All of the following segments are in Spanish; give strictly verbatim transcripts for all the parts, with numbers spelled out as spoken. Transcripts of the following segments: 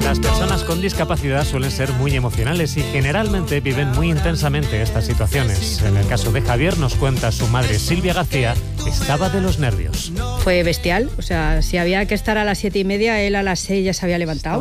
Las personas con discapacidad suelen ser muy emocionales y generalmente viven muy intensamente estas situaciones. En el caso de Javier, nos cuenta su madre Silvia García, estaba de los nervios. Fue bestial, o sea, si había que estar a las siete y media, él a las seis ya se había levantado.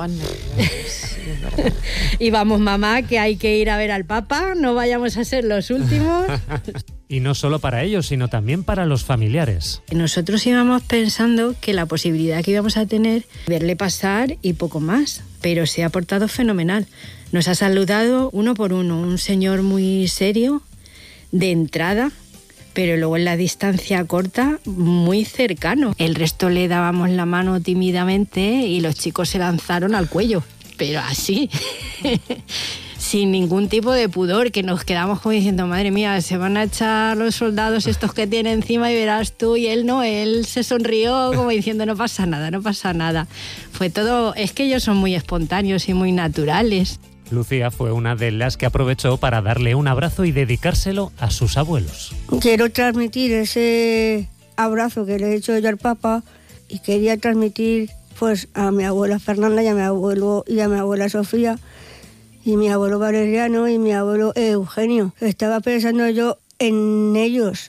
Y vamos, mamá, que hay que ir a ver al Papa, no vayamos a ser los últimos. Y no solo para ellos, sino también para los familiares. Nosotros íbamos pensando que la posibilidad que íbamos a tener, verle pasar y poco más, pero se ha portado fenomenal. Nos ha saludado uno por uno, un señor muy serio, de entrada, pero luego en la distancia corta, muy cercano. El resto le dábamos la mano tímidamente y los chicos se lanzaron al cuello, pero así... sin ningún tipo de pudor, que nos quedamos como diciendo, madre mía, se van a echar los soldados estos que tiene encima y verás tú, y él no, él se sonrió como diciendo, no pasa nada, no pasa nada. Fue todo, es que ellos son muy espontáneos y muy naturales. Lucía fue una de las que aprovechó para darle un abrazo y dedicárselo a sus abuelos. Quiero transmitir ese abrazo que le he hecho yo al Papa y quería transmitir pues a mi abuela Fernanda y a mi abuelo y a mi abuela Sofía, y mi abuelo Valeriano y mi abuelo Eugenio. Estaba pensando yo en ellos.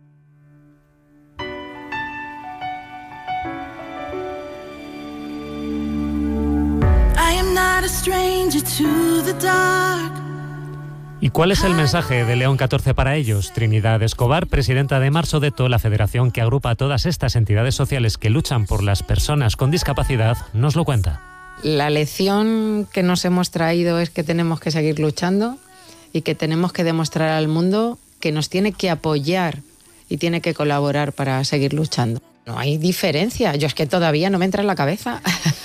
¿Y cuál es el mensaje de León catorce para ellos? Trinidad Escobar, presidenta de Marsodeto, la federación que agrupa a todas estas entidades sociales que luchan por las personas con discapacidad, nos lo cuenta. La lección que nos hemos traído es que tenemos que seguir luchando y que tenemos que demostrar al mundo que nos tiene que apoyar y tiene que colaborar para seguir luchando. No hay diferencia, yo es que todavía no me entra en la cabeza.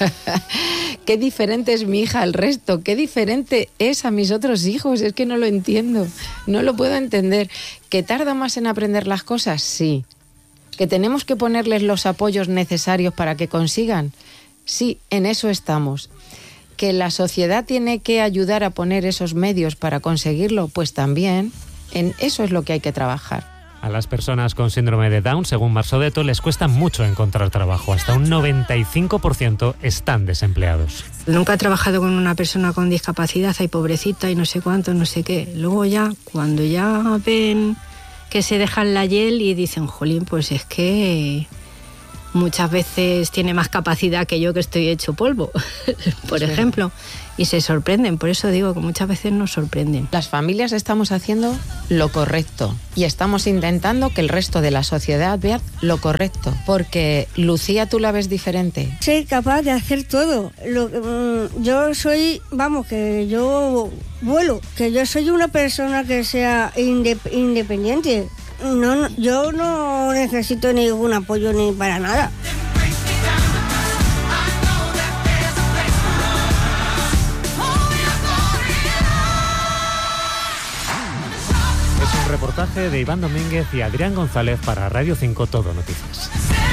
Qué diferente es mi hija al resto, qué diferente es a mis otros hijos, es que no lo entiendo, no lo puedo entender. ¿Que tarda más en aprender las cosas? Sí. ¿Que tenemos que ponerles los apoyos necesarios para que consigan? Sí, en eso estamos. ¿Que la sociedad tiene que ayudar a poner esos medios para conseguirlo? Pues también, en eso es lo que hay que trabajar. A las personas con síndrome de Down, según Marsodeto, les cuesta mucho encontrar trabajo. Hasta un noventa y cinco por ciento están desempleados. Nunca he trabajado con una persona con discapacidad, ay pobrecita y no sé cuánto, no sé qué. Luego ya, cuando ya ven que se dejan la hiel y dicen, jolín, pues es que... muchas veces tiene más capacidad que yo, que estoy hecho polvo, por sí. ejemplo, y se sorprenden. Por eso digo que muchas veces nos sorprenden. Las familias estamos haciendo lo correcto y estamos intentando que el resto de la sociedad vea lo correcto, porque Lucía, ¿tú la ves diferente? Soy capaz de hacer todo. Lo, mm, yo soy, vamos, que yo vuelo, que yo soy una persona que sea indep- independiente. No, no, yo no necesito ningún apoyo ni para nada. Es un reportaje de Iván Domínguez y Adrián González para Radio cinco Todo Noticias.